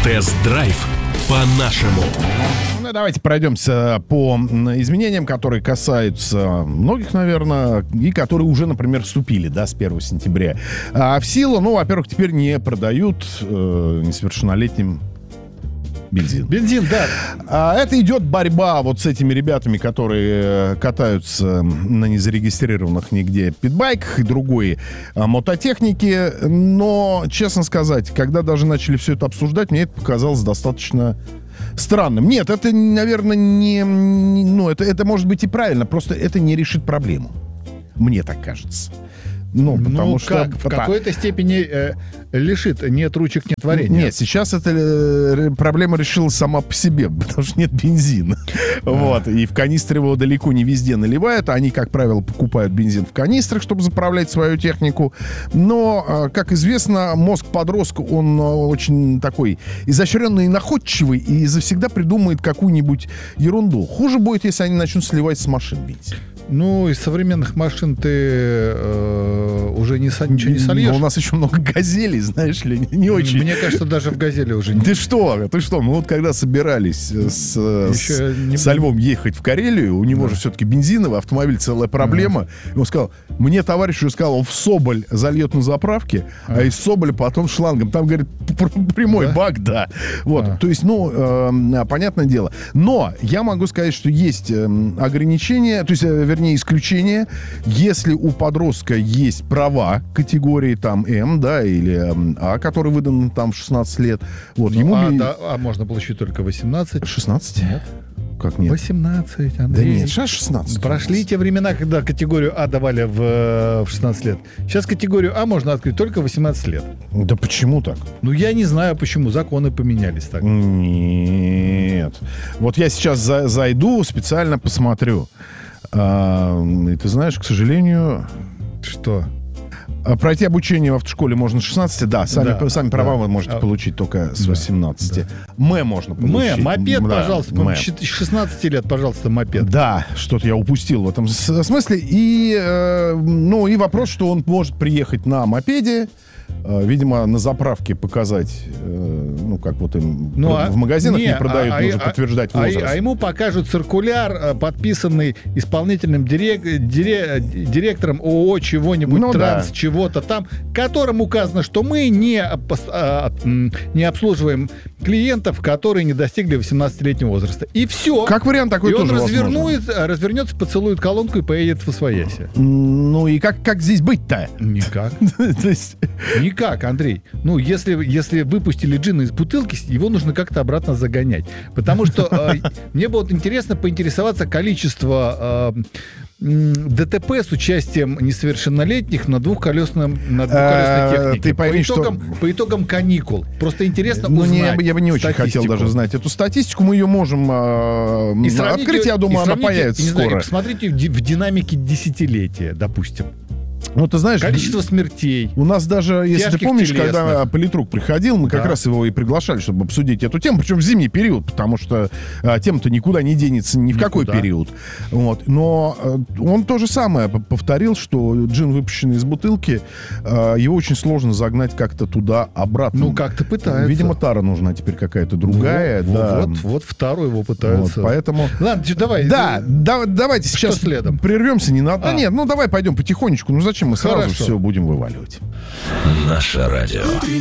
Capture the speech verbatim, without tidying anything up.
Тест-драйв по-нашему. Ну, давайте пройдемся по изменениям, которые касаются многих, наверное, и которые уже, например, вступили, да, с первого сентября а в силу. Ну, во-первых, теперь не продают э, несовершеннолетним бензин. Бензин, да. А это идет борьба вот с этими ребятами, которые катаются на незарегистрированных нигде питбайках и другой а, мототехнике. Но, честно сказать, когда даже начали все это обсуждать, мне это показалось достаточно странным. Нет, это, наверное, не... не ну, это, это может быть и правильно, просто это не решит проблему. Мне так кажется. Ну, потому ну, что... как? В потому... какой-то степени э, лишит. Нет ручек, нет варенья. Нет, сейчас эта э, проблема решилась сама по себе, потому что нет бензина. А. Вот. И в канистры его далеко не везде наливают. Они, как правило, покупают бензин в канистрах, чтобы заправлять свою технику. Но, как известно, мозг подростка, он очень такой изощренный и находчивый, и завсегда придумает какую-нибудь ерунду. Хуже будет, если они начнут сливать с машин бензин. Ну, из современных машин ты э, уже не, ничего не сольешь. Но у нас еще много газелей, знаешь ли, не, не очень. Мне кажется, даже в «Газели» уже не... Ты что? Ты что? Мы вот когда собирались с, с, не... со Львом ехать в Карелию, у него да. же все-таки бензиновый автомобиль, целая проблема. Да. И он сказал, мне товарищ уже сказал, он в Соболь зальет на заправке, а, а из Соболя потом шлангом. Там, говорит, прямой да? бак, да. Вот, а. То есть, ну, э, понятное дело. Но я могу сказать, что есть э, ограничения, то есть, э, вернее, исключение, если у подростка есть права категории там М, да, или А, который выдан там в шестнадцать лет. Вот, ну, ему а, ли... да, а можно получить только восемнадцать. шестнадцать? Нет. Как нет? восемнадцать, Андрей. Да нет, сейчас шестнадцать. Прошли те времена, когда категорию А давали в, в шестнадцать лет. Сейчас категорию А можно открыть только в восемнадцать лет. Да почему так? Ну, я не знаю, почему. Законы поменялись так. Нет. Вот я сейчас за, зайду, специально посмотрю. А, и ты знаешь, к сожалению... Что? Пройти обучение в автошколе можно с шестнадцати, да, сами, да, сами права да. вы можете а, получить только с восемнадцати. Да. Мэ можно получить. Мэ, мопед, да, пожалуйста, мэ. с шестнадцати лет, пожалуйста, мопед. Да, что-то я упустил в этом смысле. И, э, ну, и вопрос, что он может приехать на мопеде, э, видимо, на заправке показать, э, ну, как вот им ну, в магазинах не, не продают, а, нужно а, подтверждать а, возраст. А, а ему покажут циркуляр, подписанный исполнительным дирек, дире, директором ООО чего-нибудь, ну, транс, да. чего-то там, в котором указано, что мы не, а, не обслуживаем клиентов, которые не достигли восемнадцатилетнего возраста. И все. Как вариант такой и тоже он развернует, возможно. развернется, поцелует колонку и поедет в освояси. Ну и как, как здесь быть-то? Никак. То есть... Никак, Андрей. Ну, если, если выпустили джин из бутылки, его нужно как-то обратно загонять. Потому что э, мне было интересно поинтересоваться количество э, ДТП с участием несовершеннолетних на двухколесном на двухколесной технике. Ты пойми, по, итогам, что... по итогам каникул. Просто интересно ну, узнать не, я бы не очень статистику. хотел даже знать эту статистику. Мы ее можем э, открыть, я думаю, она появится не скоро. Знаю, посмотрите в динамике десятилетия, допустим. Ну, ты знаешь, количество смертей. У нас даже, если ты помнишь, телесных. Когда политрук приходил, мы как да. раз его и приглашали, чтобы обсудить эту тему, причем в зимний период, потому что а, тема-то никуда не денется ни в никуда. Какой период. Вот. Но а, он то же самое повторил, что джин, выпущенный из бутылки, а, его очень сложно загнать как-то туда-обратно. Ну, как-то пытаются. Видимо, тара нужна теперь какая-то другая. Вот, да. вот, вот вторую его пытаются. Вот, поэтому... Ладно, давай. Да, да, давайте сейчас следом? Прервемся. Не надо. А. Да нет, ну давай пойдем потихонечку. Ну зачем мы сразу Хорошо. все будем вываливать? Наше радио.